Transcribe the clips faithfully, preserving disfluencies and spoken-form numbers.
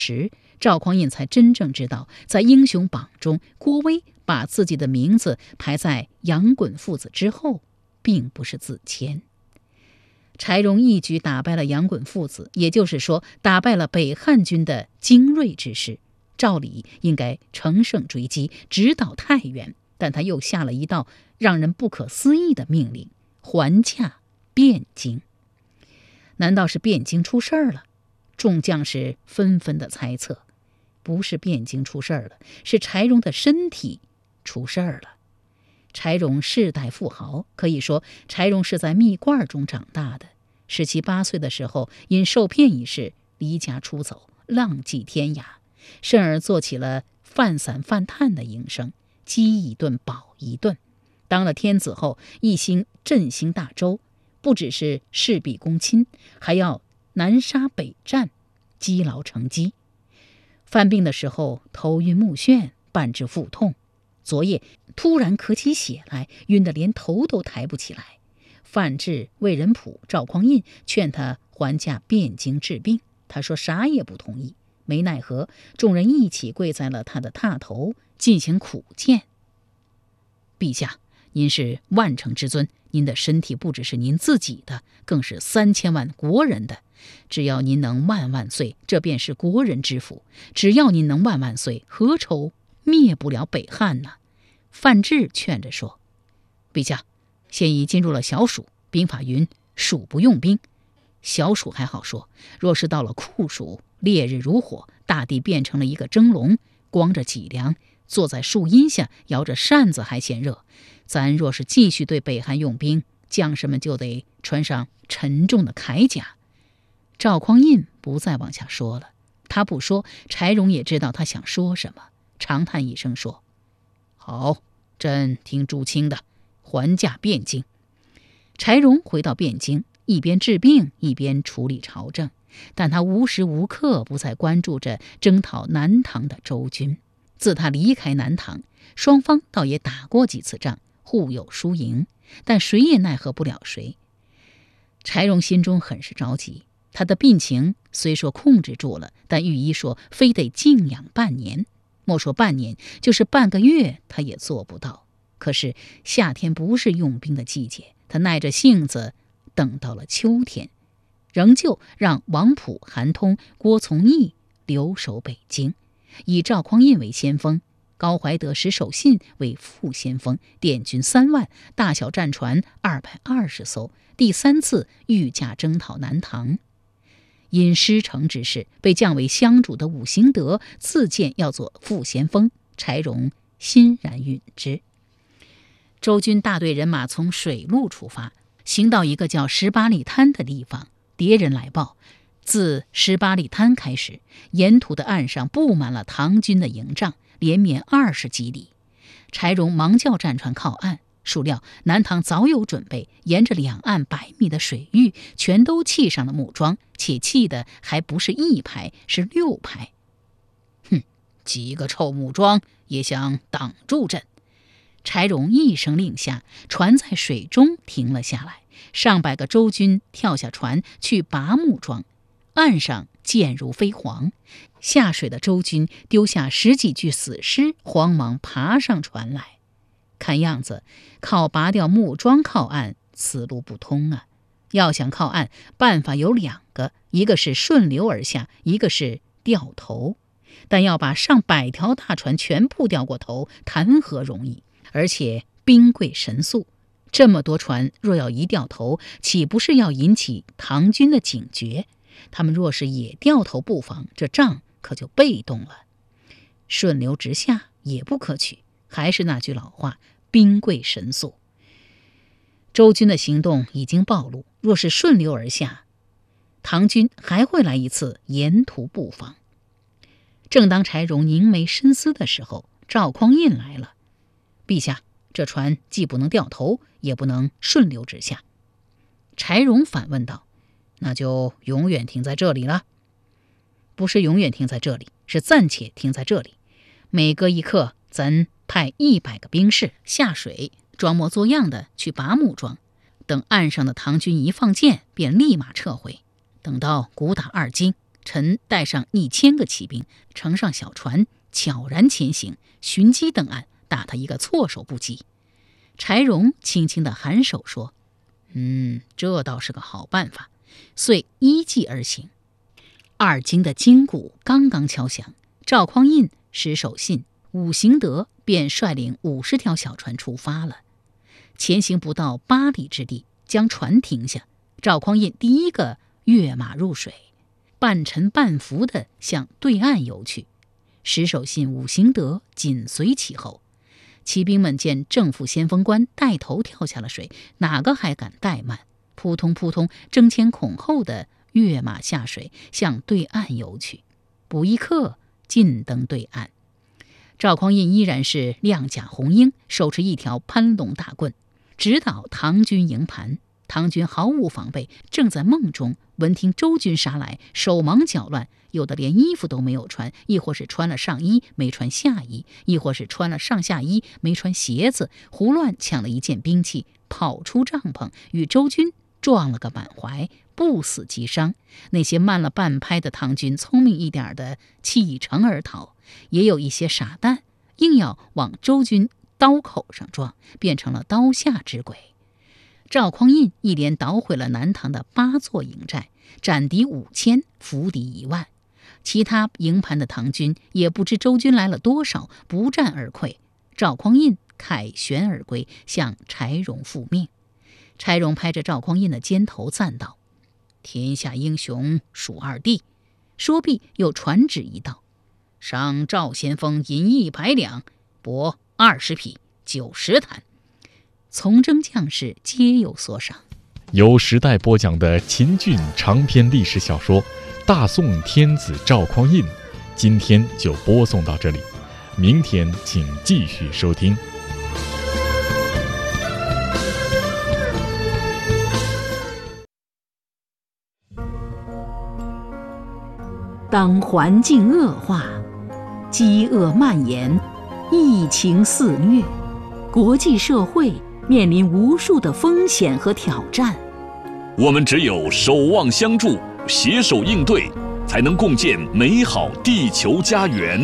赵匡胤才真正知道，在英雄榜中，郭威把自己的名字排在杨衮父子之后，并不是自谦。柴荣一举打败了杨衮父子，也就是说，打败了北汉军的精锐之师。照理应该乘胜追击，直捣太原，但他又下了一道让人不可思议的命令：还驾汴京。难道是汴京出事儿了？众将士纷纷的猜测，不是汴京出事儿了，是柴荣的身体出事儿了。柴荣世代富豪，可以说柴荣是在蜜罐中长大的。十七八岁的时候，因受骗一事离家出走，浪迹天涯，甚而做起了贩散贩炭的营生，饥一顿饱一顿。当了天子后，一心振兴大周，不只是事必躬亲，还要南沙北战，积劳成疾。犯病的时候头晕目眩，半肢腹痛，昨夜突然咳起血来，晕得连头都抬不起来。范质、魏仁溥、赵匡胤劝他还驾汴京治病，他说啥也不同意。没奈何，众人一起跪在了他的榻头，进行苦谏。陛下，您是万乘之尊，您的身体不只是您自己的，更是三千万国人的。只要您能万万岁，这便是国人之福。只要您能万万岁，何愁灭不了北汉呢？范质劝着说：陛下，现已进入了小暑，兵法云暑不用兵。小暑还好说，若是到了酷暑，烈日如火，大地变成了一个蒸笼，光着脊梁坐在树荫下摇着扇子还嫌热。咱若是继续对北汉用兵，将士们就得穿上沉重的铠甲。赵匡胤不再往下说了，他不说，柴荣也知道他想说什么，长叹一声说：好，朕听朱清的，还驾汴京。柴荣回到汴京，一边治病一边处理朝政，但他无时无刻不在关注着征讨南唐的周军。自他离开南唐，双方倒也打过几次仗，互有输赢，但谁也奈何不了谁。柴荣心中很是着急，他的病情虽说控制住了，但御医说非得静养半年，莫说半年，就是半个月他也做不到。可是夏天不是用兵的季节，他耐着性子等到了秋天，仍旧让王溥、韩通、郭从义留守北京，以赵匡胤为先锋，高怀德、石守信为副先锋，点军三万，大小战船二百二十艘，第三次御驾征讨南唐。因失城之事，被降为相主的武行德自荐要做副先锋，柴荣欣然允之。周军大队人马从水路出发，行到一个叫十八里滩的地方，敌人来报，自十八里滩开始，沿途的岸上布满了唐军的营帐，连绵二十几里。柴荣忙叫战船靠岸，孰料南唐早有准备，沿着两岸百米的水域全都砌上了木桩，且砌的还不是一排，是六排。哼，几个臭木桩也想挡住朕！柴荣一声令下，船在水中停了下来，上百个周军跳下船去拔木桩，岸上箭如飞蝗。下水的周军丢下十几具死尸，慌忙爬上船来。看样子靠拔掉木桩靠岸此路不通啊！要想靠岸，办法有两个，一个是顺流而下，一个是掉头。但要把上百条大船全部掉过头，谈何容易？而且兵贵神速，这么多船若要一掉头，岂不是要引起唐军的警觉？他们若是也掉头布防，这仗可就被动了。顺流直下也不可取，还是那句老话，兵贵神速。周军的行动已经暴露，若是顺流而下，唐军还会来一次沿途布防。正当柴荣凝眉深思的时候，赵匡胤来了。陛下，这船既不能掉头，也不能顺流直下。柴荣反问道：那就永远停在这里了？不是永远停在这里，是暂且停在这里。每隔一刻，咱派一百个兵士下水，装模作样的去拔木桩，等岸上的唐军一放箭，便立马撤回。等到鼓打二更， 臣带上一千个骑兵，乘上小船，悄然前行，寻机登岸，打他一个措手不及。柴荣轻轻地颔首说：“嗯，这倒是个好办法。”遂依计而行。二更的金鼓刚刚敲响，赵匡胤、石守信、武行德便率领五十条小船出发了。前行不到八里之地，将船停下，赵匡胤第一个跃马入水，半沉半浮地向对岸游去。石守信、武行德紧随其后。骑兵们见正副先锋官带头跳下了水，哪个还敢怠慢？扑通扑通，争先恐后地跃马下水，向对岸游去。不一刻，尽登对岸。赵匡胤依然是亮甲红缨，手持一条攀龙大棍，直捣唐军营盘。唐军毫无防备，正在梦中，闻听周军杀来，手忙脚乱，有的连衣服都没有穿，亦或是穿了上衣没穿下衣，亦或是穿了上下衣没穿鞋子，胡乱抢了一件兵器，跑出帐篷，与周军撞了个满怀，不死即伤。那些慢了半拍的唐军，聪明一点的弃城而逃，也有一些傻蛋硬要往周军刀口上撞，变成了刀下之鬼。赵匡胤一连捣毁了南唐的八座营寨，斩敌五千，俘敌一万。其他营盘的唐军也不知周军来了多少，不战而溃。赵匡胤凯旋而归，向柴荣复命。柴荣拍着赵匡胤的肩头赞道：“天下英雄数二弟。”说毕，又传旨一道：“赏赵先锋银一百两，帛二十匹，九十坛。”从征将士皆有所赏。 由时代播讲的秦俊长篇历史小说《大宋天子赵匡胤》，今天就播送到这里，明天请继续收听。 当环境恶化，饥饿蔓延，疫情肆虐，国际社会面临无数的风险和挑战， 我们只有守望相助，携手应对，才能共建美好地球家园。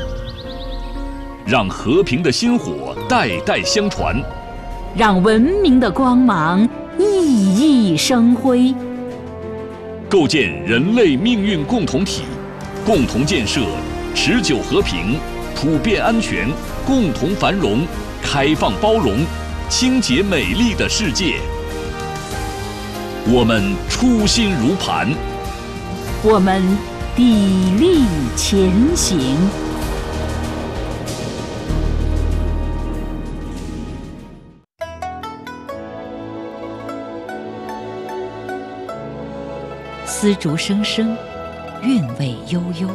让和平的薪火代代相传， 让文明的光芒熠熠生辉， 构建人类命运共同体，共同建设持久和平、普遍安全、共同繁荣、开放包容、清洁美丽的世界。我们初心如磐， 我们砥砺前行。丝竹声声，韵味悠悠，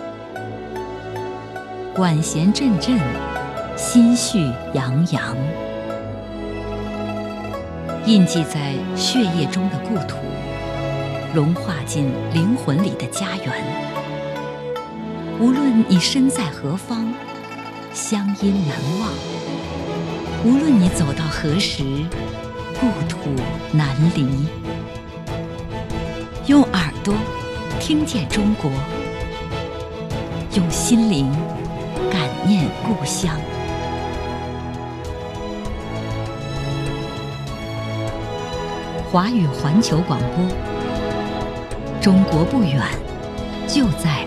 管弦阵阵，心绪洋洋。印记在血液中的故土，融化进灵魂里的家园。无论你身在何方，乡音难忘；无论你走到何时，故土难离。用耳朵听见中国，用心灵感念故乡。华语环球广播，中国不远，就在